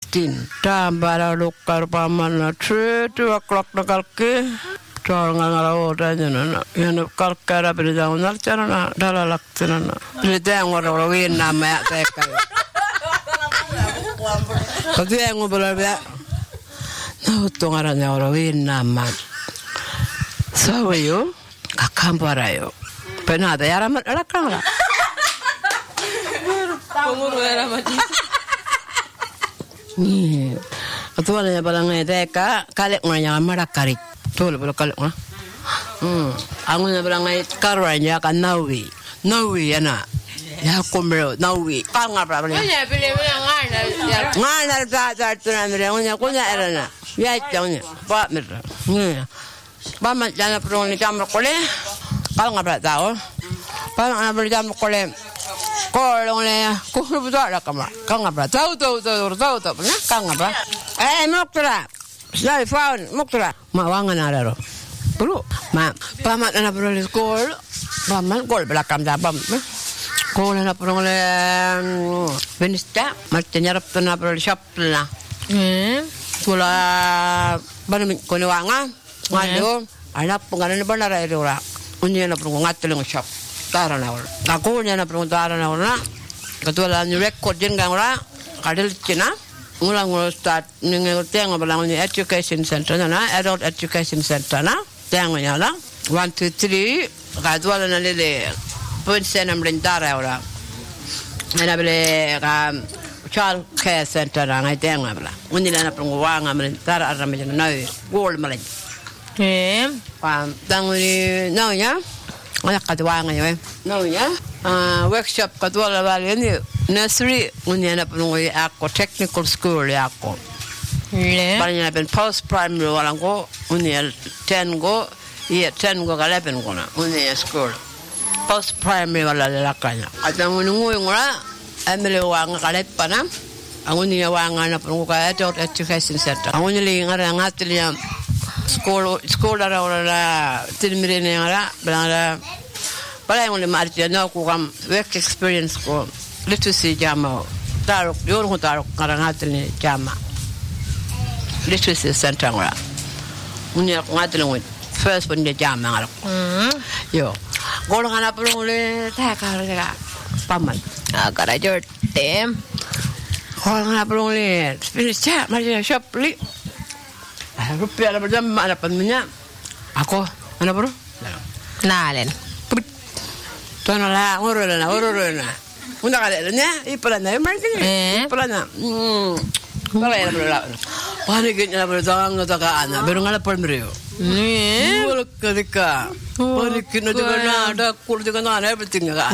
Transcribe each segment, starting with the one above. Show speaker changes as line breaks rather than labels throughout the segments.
Tambara lukkar pamanna 2 o'clock na kalki. Ngala ora nyana. Yana kalkara bida unar chana dalalaktina. Bida ngora wina ma teka. Kaya ngobala ba. Na utongara nya ora wina ma. Sawayo kakambarayo. Penada yara malakanga.
Penguru era mati.
Ni. Atuala nya balanga teka kalek nganya marakari. Tol bala kalek ha. Angun nya balanga karwanya kan nawi. Nawi yana. Ya komero nawi. Kanga bala.
Kunya pili ngana.
Ngana ta tunamire kunya erana. Ya changnya. Ba mir. Ni. Ba man jana prong ni jamro kole. Kanga bala tao. Ba ana bala jamro kole. Kolong le, kulo buta la kama. Kanga bra. Tau, na kanga bra. Moktra. Sai faun, moktra. Ma wangan araro. Bro, ma pamat na bro le skol. Pamat gol belakang dabam. Kol na bro le benista, matnya rap na bro shop la. Kula ban ko ni wanga. Ngado, anak penganan benar ora. Unya na bro ngatleng shop. Tara na wala. Ako niya na tara na wala. Katulad ni record din gang wala. Kadil china. Ngulang start ningo tengo balang ni education center na adult education center na. Tengo niya lang. 1 2 3 katulad na lele. Punse na mrintara wala. Ana bele ka child care center na ngai tengo bala. Unila na wanga mrintara arame na gold malay. Tango ni no ya. Anak kadua ngayon no ya workshop kadua bali ni nursery unya na punong ako technical school ako bali na ben post primary wala ko unya 10 go 10 go 11 go na unya school post primary wala la kanya atang nungu ngora amele wanga kalet pana angunya wanga na punong ka adult education center angunya li ngara ngatliya school ara tilmire ne ara bala bala ngone marti na ko kam work experience ko literacy jama tarok yor ko tarok karangatel ne jama literacy center ngora unya ngatel ngoi first one de jama ngara yo gol ngana prole ta kara paman agara jorte gol ngana prole finish chat marti shop li rupiah ada berjam ada pennya aku mana bro
Nalen.
Tonala uruna unda kale nya ipalana martin ipalana bala ya bro pani kenya bro tanga taka ana beru ngala palmreo bol kadika pani kina de na ada kul de kana everything ga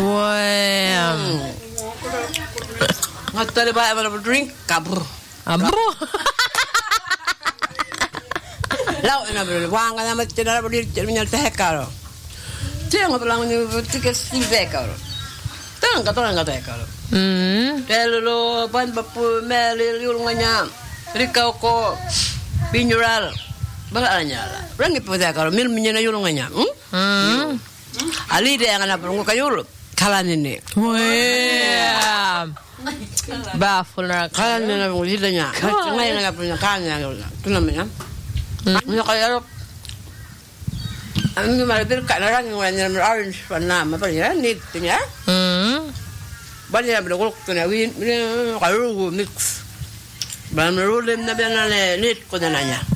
ngatale ba bro drink kabur
Abro.
Lau na bro wanga na matina bro nyal teh karo tengo bilang ni tiket silve karo tanga teh karo telo ban bapu meli yulunganya rikau ko binjural balanya la rangi putih karo mil minyana yulunganya ali de yang ana perungu kayul kalan ini
Baful na
kalan ni na ngulidanya ngai na punya kanya tu namanya Nya kaya ang marabir ka na lang yung orange na apa ya nit nya banyak bergolok na win kayu mix ban rolem na bana nit ko na nya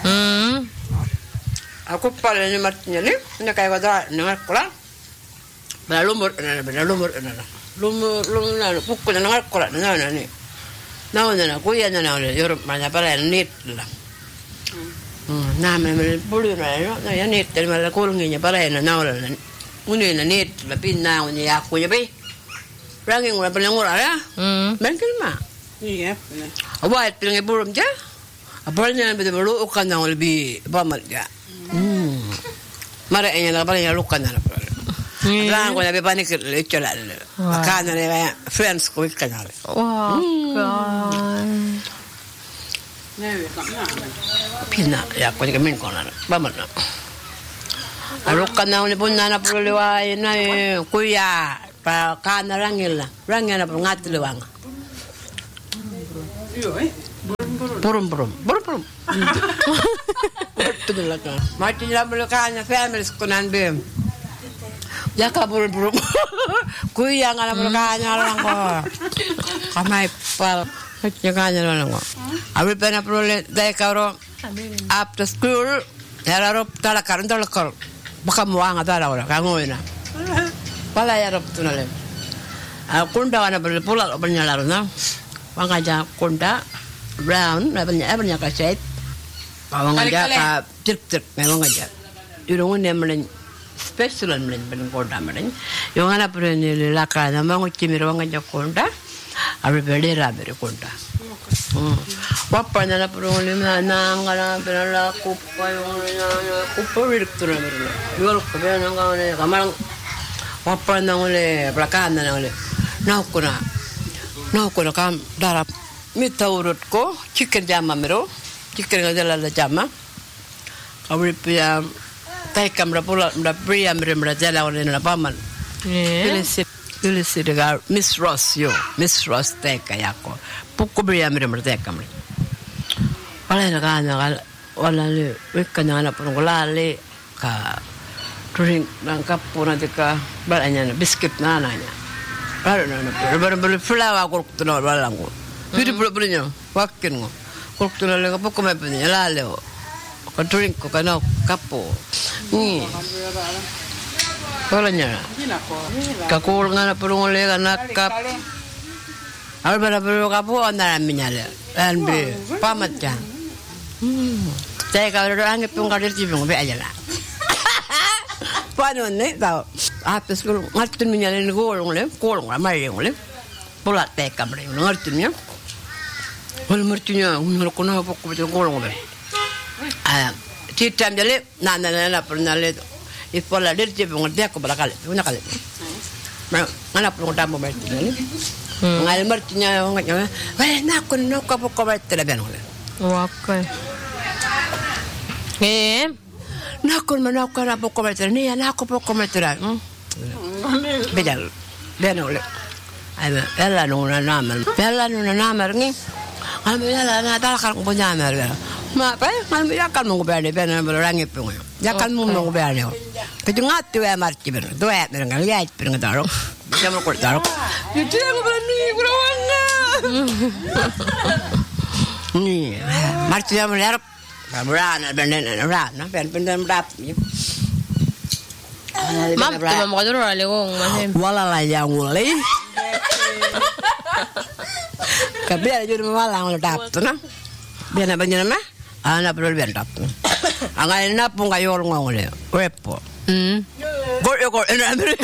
aku pala ni matnya ni na kay wada na kula lumur na pukko na kula na ni na kuya na Europe mana para nit la nah memang boleh lah, ya net dari mana kurangnya para na naula, uni na net lebih na uni aku je be, rangi ngura pelangura ya, mungkin mah, iya, awak pelangi burung je, apalnya betul betul ukan yang lebih pamat je, mara enya nak pelangi lukan na, pelangi ko lebih panik leceh lah, kan ada friends ko ikan lah, Pina ya ko ni kamin ko na baman na alukan na ni punna na puluwa na kuya pa kana rangil na rangil na ngat liwang Burum. Betul kan. Macam lah belakangnya family sekunan bim. Jaka burum. Kuya nga na belakangnya lang ko. Kamay pal. Kanya lang ko. Abi pa na prolet dahil karo after school. Yararop talakar. Baka muang at araw. Kangoy na. Pala yarop tunalim. Kunda ka na pula o laro na. Wangga kunda. Brown. Abanya ka shape. Wangga ka tirk. Wangga. Yung naman special naman kunda naman. Yung anak po nilaka na mga chimiro wangga kunda. Abi beli rabe kunda. Wapa na po na ngana pinala kupa yung kupa direktur na meron. Yung kupa na ngana kamarang wapa na uli belakang na uli. Naukuna kam darap mita urut ko chicken jama mero chicken ngadala jama kawri pia tai kamera pula mda pria mera jala uli na paman. Pilisi degar Miss Ross teka yako pukko pria mera teka mera wala na kana wala le wekanya na pun golale ka drink nang kapuna deka balanya biscuit na nanya. Baru flower kuruk tu nak balang ko. Jadi punya wakin ko. Kuruk tu nak lega pokok macam ni lalu. Kau drink ko kena kapo. Ni. Kalau nya. Kakul ngana perlu lega nak kap. Al baru kapo anda minyale. Anbe pamat jang. Saya kalau orang itu ngadir cipung be aja lah. Paano ni tao after school ngatun niya ni kolong mari ngole pula teka mari ngatun niya wala martinya unal ko na pokko betul kolong be titam jale na pernah le ipola dir je ngol dia ko balakal una kale mana pun tambo martinya ni ngal martinya nganya wala na ko no ko pokko betul be ngole
okay
Nakon manakon na pokko betul ni anak ko pokko betul Bedal, benole. Ada, bella nuna namar ni. Kami bella na talakar ko namar. Ma, kami yakan mo berne berne berangi pungo. Yakan mo berne. Kaju ngatu ya marci berne. Doa berne kali ya berne taro. Bisa mo kor taro. Itu yang berani kurawanga. Ni, marci ya melarap. Kamera berne na berne rap.
Mam, tu mau dulu lagi kong masih.
Wala lah yang mulai. Kabiar jadi malang lo tap tu na. Biar apa jenis mah? Anak perlu biar tap tu. Angai napung kayu orang ngole. Repo. Kor enak beri.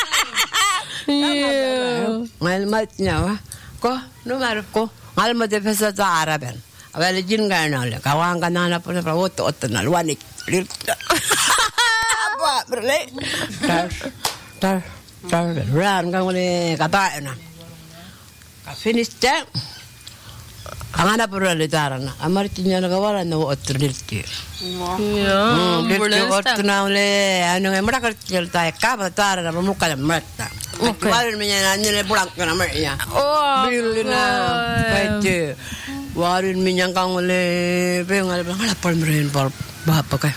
Ngal matnya wah. Ko nomor ko. Ngal mat defesa Araben. Awal jin gana le. Kawang kana anak perlu otot na luanik. Berle tar ran kang le kata na ka finish ta angana pura le tarana amartinya na kawala no otrilti otna le ano ngai mara kertil ta ka ba tarana muka mata warin minya na le pulang kana ya bilina baite warin minya kang le bengal bengal palmren par bapa ka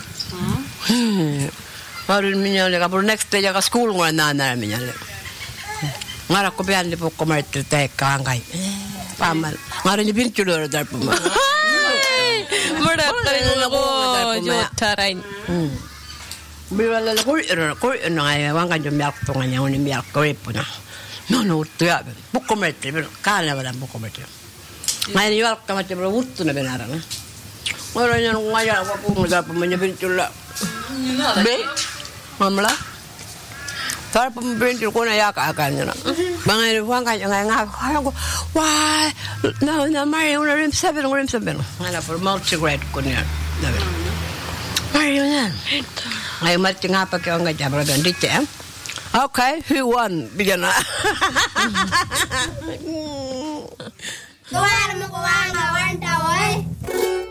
Warin minyale kapur next day ka school ngora nana minyale. Ngara ko pian di pokok martir teka angkai. Pamal. Ngara ni pintu dor dar puma.
Murah tarin ko jotarain.
Biwala ko ngai wanga jom yak to nganya ni yak ko ipuna. No tu ya. Pokok martir kala wala pokok martir. Ngai ni yak ka martir wuttu na benara na. Ngara ni ngaya ko ko dar puma ni pintu la. Be mamla tar pembintu ko na yaka akan na bangai wang ka nga ko why na mari una rim 7 ngana for multi grade ko niya mari una ay mat nga pa ka nga jabra dan dite okay who won bigana
Kuwar mo kuwanga wanta oy